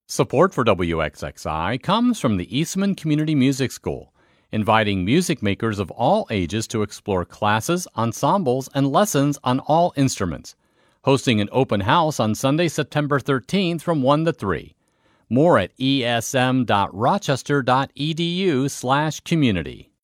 Support for WXXI comes from the Eastman Community Music School, inviting music makers of all ages to explore classes, ensembles, and lessons on all instruments. Hosting an open house on Sunday, September 13th from 1 to 3. More at esm.rochester.edu/community.